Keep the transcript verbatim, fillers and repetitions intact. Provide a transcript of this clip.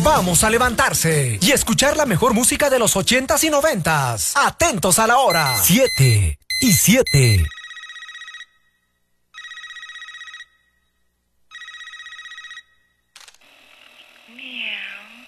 Vamos a levantarse y escuchar la mejor música de los ochentas y noventas. Atentos a la hora. Siete y siete. Mía.